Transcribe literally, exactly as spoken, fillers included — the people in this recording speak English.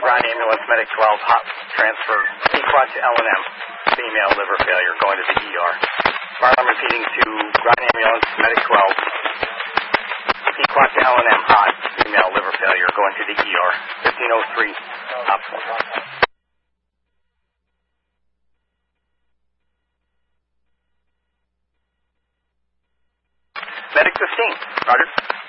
ground ambulance, medic twelve, hot transfer, Pequot to L and M, female liver failure, going to the E R. Fire alarm repeating to ground ambulance, medic twelve, Pequot to L and M, hot, female liver failure, going to the E R. fifteen oh three, optimal. Medic fifteen, Roger.